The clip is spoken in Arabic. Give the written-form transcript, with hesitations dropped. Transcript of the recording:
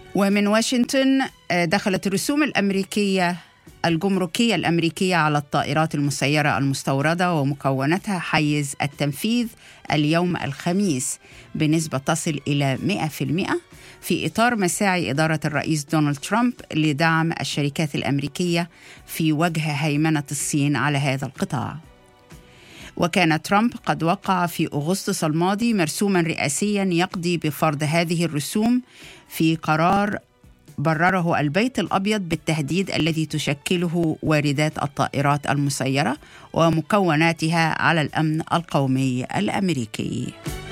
ومن واشنطن، دخلت الرسوم الجمركية الأمريكية على الطائرات المسيرة المستوردة ومكوناتها حيز التنفيذ اليوم الخميس بنسبة تصل إلى 100%، في إطار مساعي إدارة الرئيس دونالد ترامب لدعم الشركات الأمريكية في وجه هيمنة الصين على هذا القطاع. وكان ترامب قد وقع في أغسطس الماضي مرسوما رئاسيا يقضي بفرض هذه الرسوم في قرار برره البيت الأبيض بالتهديد الذي تشكله واردات الطائرات المسيرة ومكوناتها على الأمن القومي الأمريكي.